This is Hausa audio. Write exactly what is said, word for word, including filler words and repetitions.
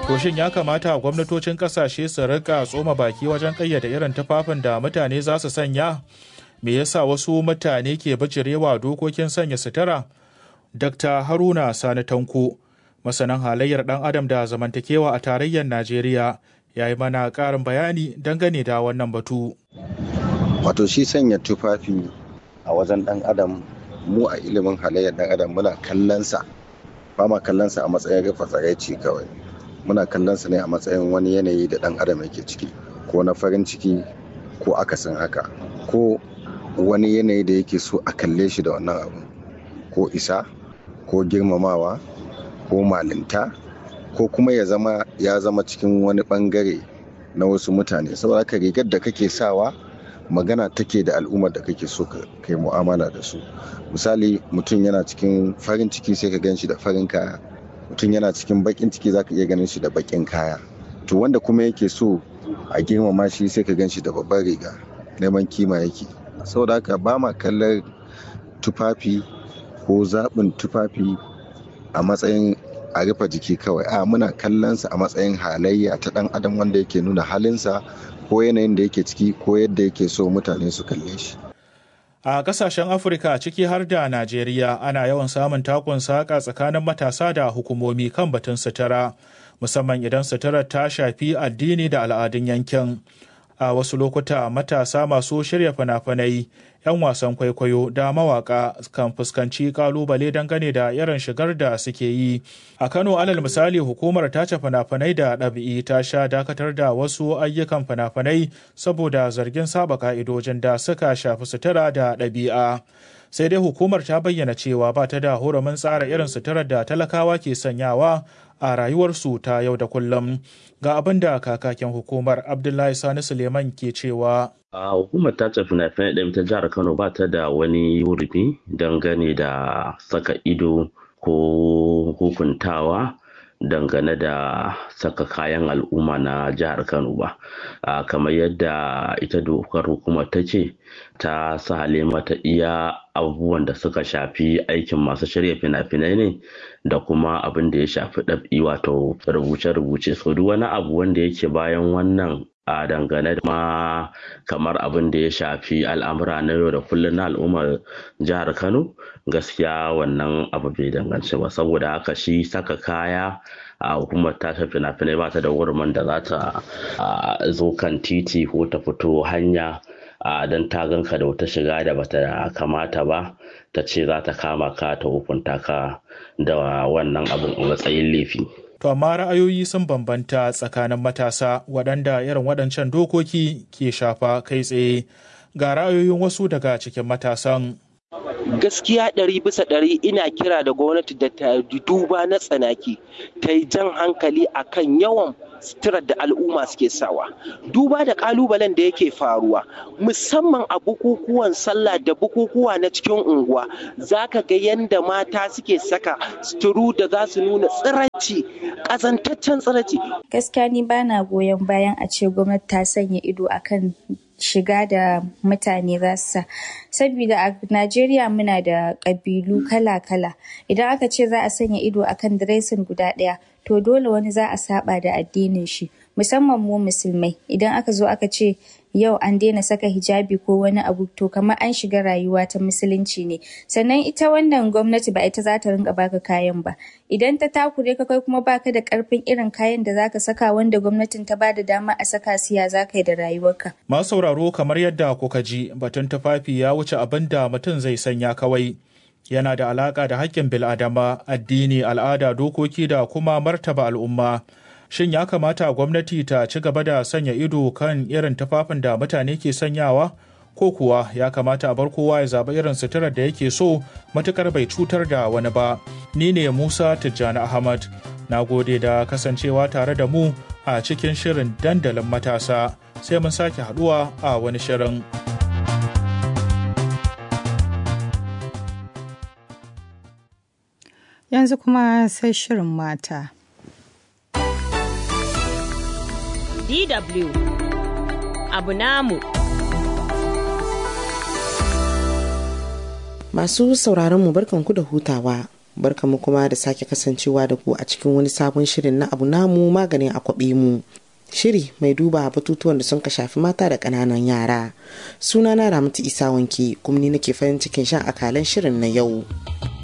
To shin ya kamata gwamnatocin kasashe su rika tsoma baki wajen kayyade irin tufafin da mutane za su sanya? Me yasa wasu mutane ke bijirewa dokokin sanya sutura? Dakta Haruna Sani Tanko, masanin halayyar ɗan adam da zamantakewa a tarayyar Najeriya, ya yi mana ƙarin bayani dangane da wannan batu. Wato shi sanya tufafi a wajen ɗan adam, mu a ilimin halayyar ɗan adam muna kallonsa, ba ma kallonsa a matsayin rufe tsaraici kawai. Muna kallonsa ne a matsayin wani yanayi da ɗan adam yake ciki, ko na farin ciki ko akasin haka, ko wani yanayi da yake so a kalle shi da wannan abu, ko isa, ko girmamawa, ko malinta, ko kuma ya zama ya zama cikin wani bangare na wasu mutane. Saboda haka rigar da kake sawa magana take da al'ummar da kake so kai mu'amala da su. Misali, mutum yana cikin farin ciki sai ka gan shi da farin kaya, mutum yana cikin bakin ciki za ka iya ganin shi da bakin kaya. To wanda kuma yake so a girmama shi sai ka gan shi da babbar riga, neman kima yake. Saboda haka ba ma kallon tufafi ko zaɓin tufafi a matsayin a rufe jiki kawai, a muna kallonsa a matsayin halayya ta ɗan adam wanda yake nuna halinsa ko yanayin da yake ciki ko yadda yake so mutane su kalle shi. A ƙasashen Afirka ciki har da Najeriya ana yawan samun takun saƙa tsakanin matasa da hukumomi kan batun sutura, musamman idan suturar ta shafi addini da al'adun yankin. A wasu lokuta matasa masu shirya fina-finai, 'yan wasan kwaikwayo da mawaka kan fuskanci kalubale dangane da irin shigar da suke yi. A Kano alal misali, hukumar tace fina-finai da ɗabi'i ta sha dakatar da wasu ayyukan fina-finai saboda zargin saba ka'idojin da suka shafi sutura da ɗabi'a. Sai dai hukumar ta bayyana cewa ba ta da hurumin tsara irin suturar da talakawa ke sanyawa a rayuwarsu ta yau da kullum. Ga abin da kakakin hukumar Abdullahi Sani Suleiman ke cewa. A hukumar tace fina-finai ɗin ta jihar Kano ba ta da wani hurumi dangane da saka ido ko hukuntawa dangane da saka kayan al'umma na jihar Kano ba. Kamar yadda ita dokar hukumar ta ce, ta sahale mata iya abubuwan da suka shafi aikin masu shirya fina-finai ne da kuma abin da ya shafi ɗab'i, wato rubuce-rubuce. So duk wani abu wanda yake bayan wannan a dangane da ma kamar abin da ya shafi al'amura na yau da kullum na al'ummar jihar Kano, gaskiya wannan abu bai danganci ba. Saboda haka shi saka kaya a hukumar tace fina-finai ba ta da hurumin da za ta zo kan titi ko ta fito hanya don ta ganka da wata shiga da bata kamata ba, ta ce za ta kama ka ta hukunta ka da wannan abin a matsayin laifi. To amma ra'ayoyi sun bambanta tsakanin matasa waɗanda irin waɗancan dokoki ke shafa kai tsaye. Ga ra'ayoyin wasu daga cikin matasan. Gaskiya ɗari bisa ɗari ina kira da gwamnati da ta duba na tsanaki, ta yi jan hankali akan yawan suturar da al'umma suke sawa, duba da kalubalen da yake faruwa musamman a bukukuwan sallah da bukukuwa na cikin unguwa. Zaka ga yanda mata suke saka suturu da za su nuna tsiraici, ƙazantaccen tsiraici. Gaskiya ni bana goyon bayan a ce gwamnati ta sanya ido akan shiga da mutane za su sa, saboda a Najeriya muna da ƙabilu kala-kala. Idan aka ce za a sanya ido akan diresin guda ɗaya, to dole wani za a saba da addinin shi, musamman mu musulmai. Idan aka zo aka ce yau an daina saka hijabi ko wani abu, to kamar an shiga rayuwa ta musulunci ne. Sannan ita wannan gwamnati ba ita za ta rinka baka kayan ba. Idan ta takure ka kai kuma baka da karfin irin kayan da zaka saka wanda gwamnatin ta bada dama a saka siya zaka yi da rayuwarka. Masu sauraro, kamar yadda kuka ji, batun tufafi ya wuce abin da mutum zai sanya kawai. Yana da alaka da haƙƙin bil'adama, addini, al'ada, dokoki da kuma martaba al'umma. Shin ya kamata gwamnati ta ci gaba da sanya ido kan irin tufafin da mutane ke sanyawa? Ko kuwa ya kamata a bar kowa ya zaɓi irin suturar da yake so matuƙar bai cutar da wani ba? Ni ne Musa Tijjani Ahmad. Na gode da kasancewa tare da mu a cikin shirin dandalin matasa. Sai mun sake haɗuwa a wani shirin. Yanzu kuma sai shirin mata. D W Abu namu. Masu sauraron mu barkanku da hutawa. barkamu kuma da sake kasancewa da ku a cikin wani sabon shirin na abu namu maganin akwabe mu. Shiri mai duba batutuwan da sun ka shafi mata da ƙananan yara. Sunana Ramatu Isa Wanke kuma ni nake farin cikin shan akalan shirin na yau.